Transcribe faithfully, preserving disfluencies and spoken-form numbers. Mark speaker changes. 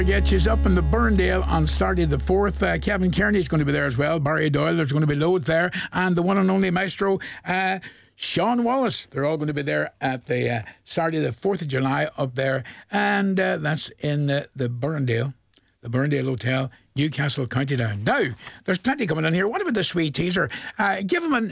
Speaker 1: Get you up in the Burndale on Saturday the fourth. Uh, Kevin Kearney is going to be there as well. Barry Doyle, there's going to be loads there. And the one and only maestro, uh, Sean Wallace. They're all going to be there at the uh, Saturday the fourth of July up there. And uh, that's in uh, the Burndale, the Burndale Hotel, Newcastle, County Down. Now, there's plenty coming in here. What about the sweet teaser? Uh, give him an